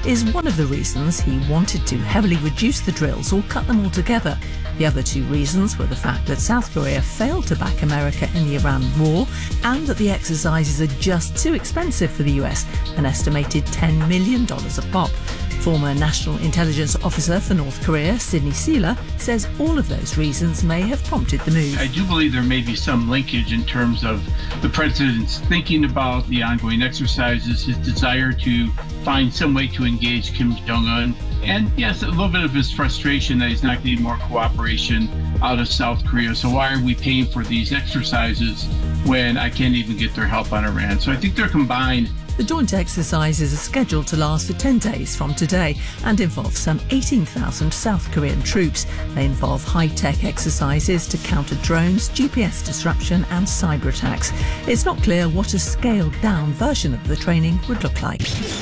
is one of the reasons he wanted to heavily reduce the drills or cut them altogether. The other two reasons were the fact that South Korea failed to back America in the Iran war and that the exercises are just too expensive for the US, an estimated $10 million a pop. Former National Intelligence Officer for North Korea, Sidney Sela, says all of those reasons may have prompted the move. I do believe there may be some linkage in terms of the president's thinking about the ongoing exercises, his desire to find some way to engage Kim Jong-un, and yes, a little bit of his frustration that he's not getting more cooperation out of South Korea. So why are we paying for these exercises when I can't even get their help on Iran? So I think they're combined. The joint exercises are scheduled to last for 10 days from today and involve some 18,000 South Korean troops. They involve high-tech exercises to counter drones, GPS disruption and cyber attacks. It's not clear what a scaled-down version of the training would look like.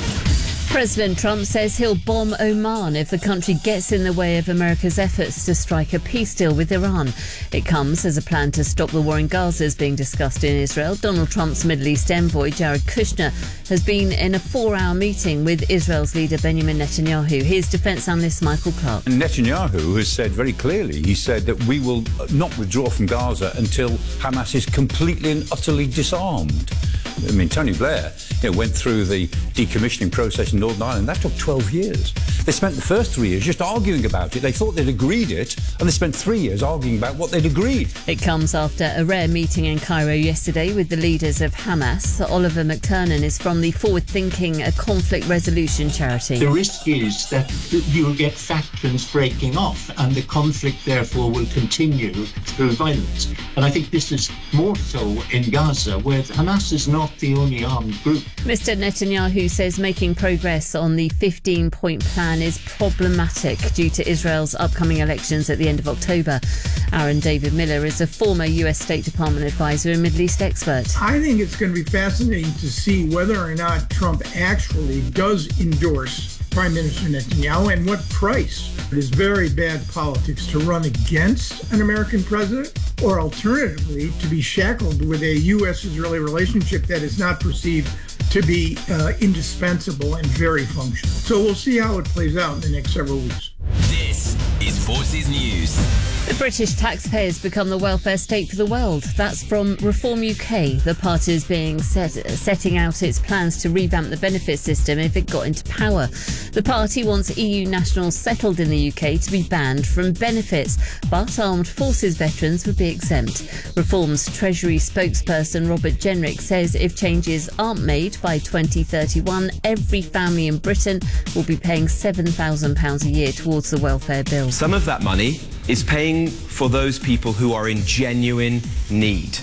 President Trump says he'll bomb Oman if the country gets in the way of America's efforts to strike a peace deal with Iran. It comes as a plan to stop the war in Gaza is being discussed in Israel. Donald Trump's Middle East envoy, Jared Kushner, has been in a 4-hour meeting with Israel's leader, Benjamin Netanyahu. Here's defence analyst Michael Clark. Netanyahu has said very clearly, he said that we will not withdraw from Gaza until Hamas is completely and utterly disarmed. I mean, Tony Blair went through the decommissioning process in Northern Ireland. That took 12 years. They spent the first 3 years just arguing about it. They thought they'd agreed it, and they spent 3 years arguing about what they'd agreed. It comes after a rare meeting in Cairo yesterday with the leaders of Hamas. Oliver McTurnan is from the Forward Thinking, a conflict resolution charity. The risk is that you'll get factions breaking off, and the conflict, therefore, will continue through violence. And I think this is more so in Gaza, where Hamas is not the only armed group. Mr. Netanyahu says making progress on the 15-point plan is problematic due to Israel's upcoming elections at the end of October. Aaron David Miller is a former US State Department advisor and Middle East expert. I think it's going to be fascinating to see whether or not Trump actually does endorse Prime Minister Netanyahu and what price. It is very bad politics to run against an American president or alternatively to be shackled with a U.S.-Israeli relationship that is not perceived to be indispensable and very functional. So we'll see how it plays out in the next several weeks. This is Forces News. The British taxpayers become the welfare state for the world. That's from Reform UK. The party is being setting out its plans to revamp the benefit system if it got into power. The party wants EU nationals settled in the UK to be banned from benefits, but armed forces veterans would be exempt. Reform's Treasury spokesperson Robert Jenrick says if changes aren't made by 2031, every family in Britain will be paying £7,000 a year towards the welfare bill. Some of that money is paying for those people who are in genuine need.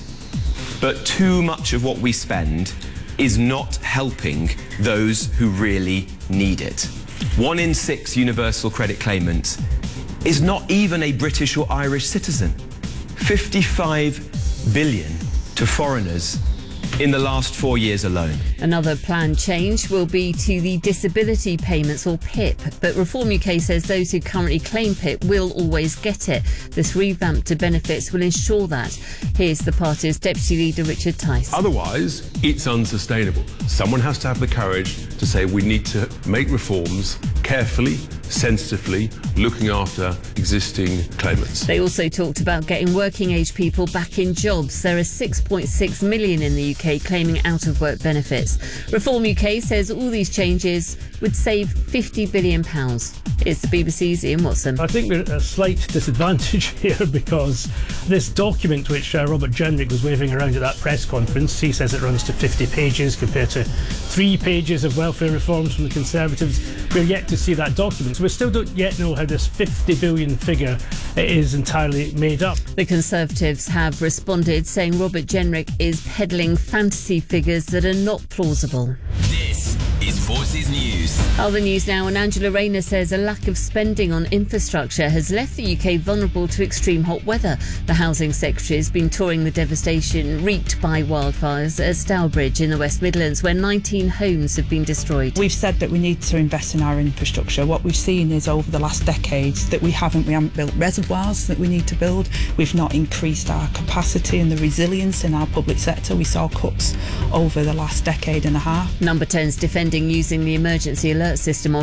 But too much of what we spend is not helping those who really need it. 1 in 6 universal credit claimants is not even a British or Irish citizen. 55 billion to foreigners in the last 4 years alone. Another planned change will be to the disability payments, or PIP, but Reform UK says those who currently claim PIP will always get it. This revamp to benefits will ensure that. Here's the party's Deputy Leader Richard Tice. Otherwise, it's unsustainable. Someone has to have the courage to say we need to make reforms carefully, sensitively, looking after existing claimants. They also talked about getting working-age people back in jobs. There are 6.6 million in the UK claiming out-of-work benefits. Reform UK says all these changes would save £50 billion. It's the BBC's Ian Watson. I think we're at a slight disadvantage here because this document which Robert Jenrick was waving around at that press conference, he says it runs to 50 pages compared to 3 pages of welfare reforms from the Conservatives. We're yet to see that document. So we still don't yet know how this 50 billion figure is entirely made up. The Conservatives have responded saying Robert Jenrick is peddling fantasy figures that are not plausible. This is Forces News. Other news now, and Angela Rayner says a lack of spending on infrastructure has left the UK vulnerable to extreme hot weather. The Housing Secretary has been touring the devastation wreaked by wildfires at Stourbridge in the West Midlands, where 19 homes have been destroyed. We've said that we need to invest in our infrastructure. What we've seen is over the last decades that we haven't built reservoirs that we need to build. We've not increased our capacity and the resilience in our public sector. We saw cuts over the last decade and a half. Number 10's defending using the emergency alert system on